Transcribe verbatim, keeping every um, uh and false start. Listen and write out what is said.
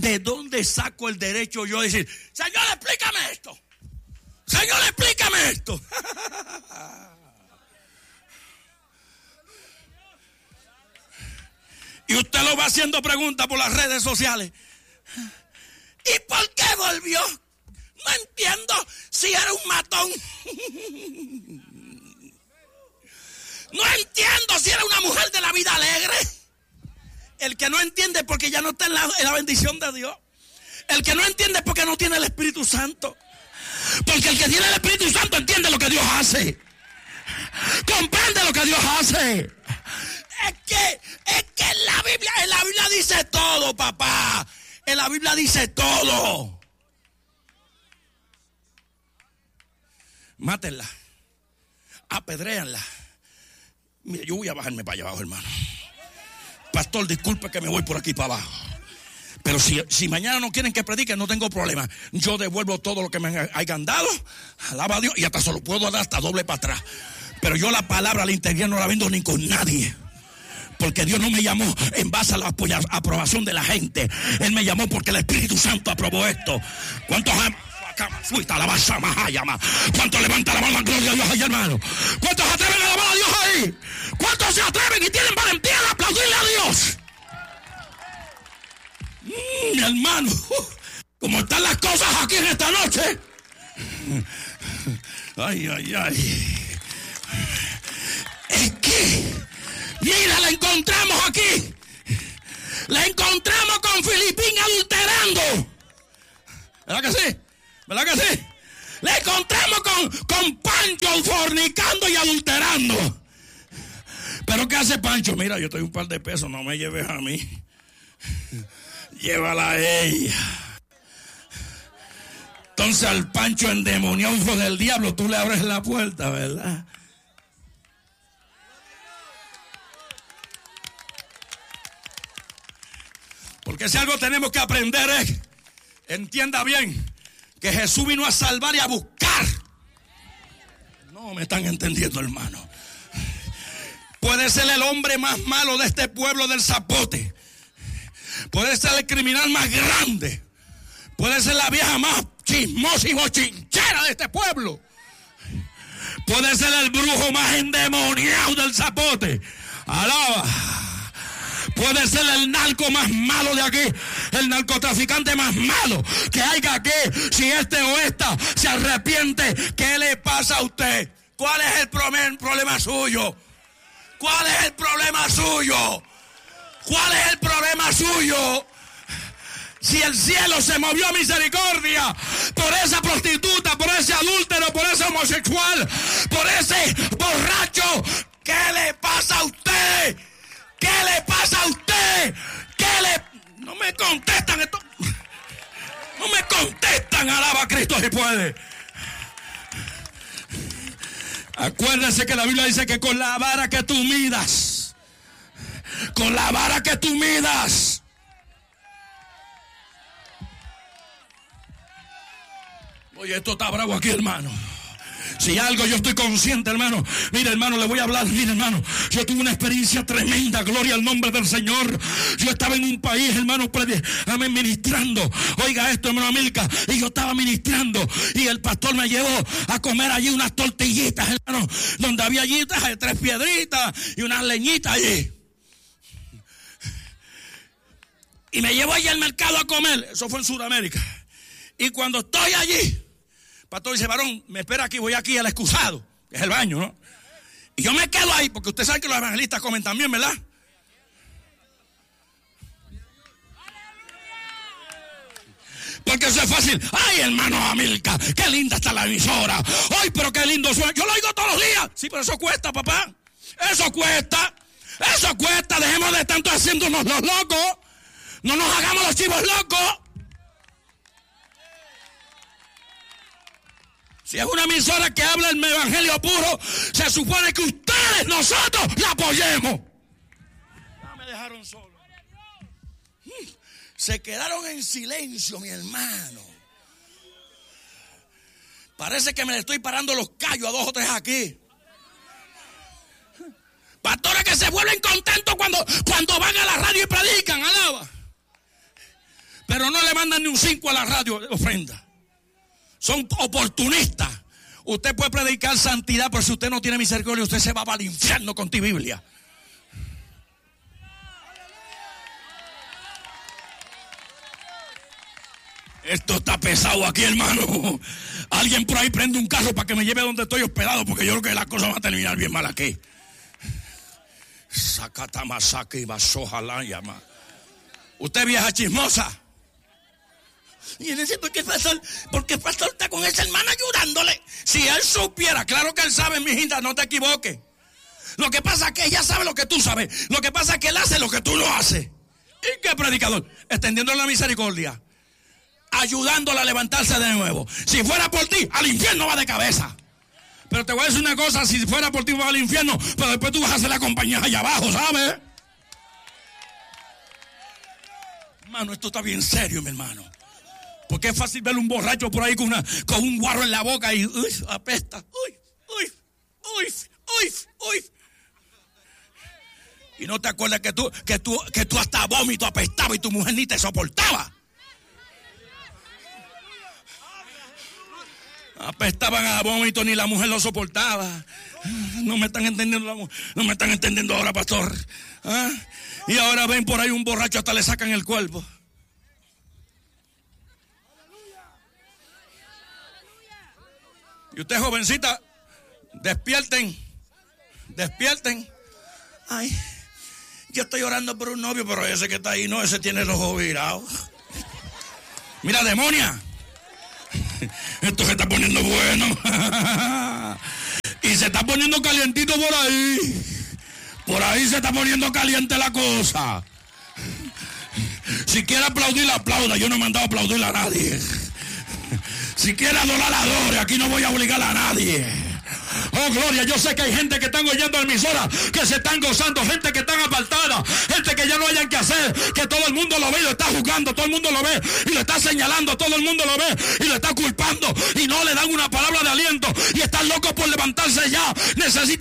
¿de dónde saco el derecho yo a decir, Señor, explícame esto? Señor, explícame esto. Y usted lo va haciendo preguntas por las redes sociales. ¿Y por qué volvió? No entiendo si era un matón. No entiendo si era una mujer de la vida alegre. El que no entiende es porque ya no está en la, en la bendición de Dios. El que no entiende es porque no tiene el Espíritu Santo. Porque el que tiene el Espíritu Santo entiende lo que Dios hace. Comprende lo que Dios hace. Es que, es que en la Biblia, en la Biblia dice todo, papá. En la Biblia dice todo. Mátenla. Apedréanla. Mire, yo voy a bajarme para allá abajo, hermano. Pastor, disculpe que me voy por aquí para abajo. Pero si, si mañana no quieren que predique, no tengo problema. Yo devuelvo todo lo que me hayan dado. Alaba a Dios. Y hasta se lo puedo dar hasta doble para atrás. Pero yo la palabra al interior no la vendo ni con nadie. Porque Dios no me llamó en base a la aprobación de la gente. Él me llamó porque el Espíritu Santo aprobó esto. ¿Cuántos ¿Cuántos levantan la mano en gloria a Dios ahí, hermano? ¿Cuántos se atreven a alabar a Dios ahí? ¿Cuántos se atreven y tienen valentía de aplaudirle a Dios? Mm, mi hermano, como están las cosas aquí en esta noche. Ay, ay, ay. Es que, mira, la encontramos aquí. La encontramos con Filipín adulterando. ¿Verdad que sí? ¿Verdad que sí? Le encontramos con, con Pancho fornicando y adulterando. ¿Pero qué hace Pancho? Mira, yo estoy un par de pesos, no me lleves a mí. Llévala a ella. Entonces al Pancho endemoniado hijo del diablo, tú le abres la puerta, ¿verdad? Porque si algo tenemos que aprender es, entienda bien, que Jesús vino a salvar y a buscar. No me están entendiendo, hermano. Puede ser el hombre más malo de este pueblo del Zapote. Puede ser el criminal más grande. Puede ser la vieja más chismosa y bochinchera de este pueblo. Puede ser el brujo más endemoniado del Zapote. Alaba. Puede ser el narco más malo de aquí, el narcotraficante más malo que haya aquí. Si este o esta se arrepiente, ¿qué le pasa a usted? ¿Cuál es el problema suyo? ¿Cuál es el problema suyo? ¿Cuál es el problema suyo? Si el cielo se movió a misericordia por esa prostituta, por ese adúltero, por ese homosexual, por ese borracho, ¿qué le pasa a usted? ¿Qué le pasa a usted? ¿Qué le...? No me contestan esto. No me contestan. Alaba a Cristo si puede. Acuérdense que la Biblia dice que con la vara que tú midas, con la vara que tú midas, oye, esto está bravo aquí, hermano. Si algo yo estoy consciente, hermano. Mira, hermano, le voy a hablar. Mira, hermano, yo tuve una experiencia tremenda. Gloria al nombre del Señor. Yo estaba en un país, hermano, amén, ministrando. Oiga esto, hermano Amilcar. Y yo estaba ministrando. Y el pastor me llevó a comer allí unas tortillitas, hermano. Donde había allí tres piedritas y unas leñitas allí. Y me llevó allí al mercado a comer. Eso fue en Sudamérica. Y cuando estoy allí, pastor dice, varón, me espera aquí, voy aquí al excusado, que es el baño, ¿no? Y yo me quedo ahí, porque usted sabe que los evangelistas comen también, ¿verdad? Porque eso es fácil. Ay, hermano Amilcar, qué linda está la emisora. Ay, pero qué lindo suena. Yo lo oigo todos los días. Sí, pero eso cuesta, papá. Eso cuesta. Eso cuesta. Dejemos de tanto haciéndonos los locos. No nos hagamos los chivos locos. Si es una emisora que habla el evangelio puro, se supone que ustedes, nosotros, la apoyemos. Ya me dejaron solo. Se quedaron en silencio, mi hermano. Parece que me le estoy parando los callos a dos o tres aquí. Pastores que se vuelven contentos cuando, cuando van a la radio y predican, alaba. pero no le mandan ni un cinco a la radio de ofrenda. Son oportunistas. Usted puede predicar santidad, pero si usted no tiene misericordia, usted se va para el infierno con tu Biblia. Esto está pesado aquí, hermano. Alguien por ahí prende un carro para que me lleve donde estoy hospedado, porque yo creo que la cosa va a terminar bien mal aquí. Sacatamasaki basojalá llama. Usted vieja chismosa. Y dice, ¿por qué pastor? Porque el pastor está con esa hermana ayudándole. Si él supiera, claro que él sabe, mi hijita, no te equivoques. Lo que pasa es que ella sabe lo que tú sabes. Lo que pasa es que él hace lo que tú no haces. ¿Y qué predicador? Extendiéndole la misericordia, ayudándola a levantarse de nuevo. Si fuera por ti, al infierno va de cabeza. Pero te voy a decir una cosa, si fuera por ti va al infierno, pero después tú vas a hacer la compañía allá abajo, ¿sabes? Hermano, esto está bien serio, mi hermano. Porque es fácil ver un borracho por ahí con, una, con un guarro en la boca y uy, apesta. Uy, uy, uy, uy, uy. Y no te acuerdas que tú, que tú, que tú hasta vómito apestaba y tu mujer ni te soportaba. Apestaban a vómito, ni la mujer lo soportaba. No me están entendiendo, no me están entendiendo ahora, pastor. ¿Ah? Y ahora ven por ahí un borracho, hasta le sacan el cuerpo. Y usted, jovencita, despierten, despierten. Ay, yo estoy orando por un novio, pero ese que está ahí, no, ese tiene los ojos virados. Mira, demonia. Esto se está poniendo bueno. Y se está poniendo calientito por ahí. Por ahí se está poniendo caliente la cosa. Si quiere aplaudir, aplauda. Yo no he mandado a aplaudir a nadie. Si quiere adorar, adore. Aquí no voy a obligar a nadie. Oh, gloria, yo sé que hay gente que están oyendo emisoras, que se están gozando, gente que están apartada, gente que ya no hayan que hacer, que todo el mundo lo ve y lo está juzgando, todo el mundo lo ve y lo está señalando, todo el mundo lo ve y lo está culpando y no le dan una palabra de aliento y están locos por levantarse ya. Necesitan